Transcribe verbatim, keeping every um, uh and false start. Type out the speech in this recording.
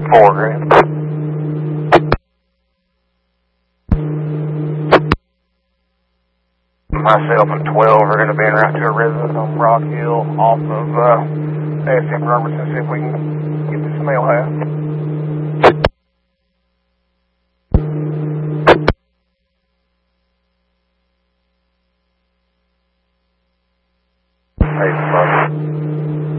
Four grand. Myself and twelve are going to be en route to a residence on Rock Hill off of uh, A S M Robertson, see if we can get this mail house. Hey, fuck.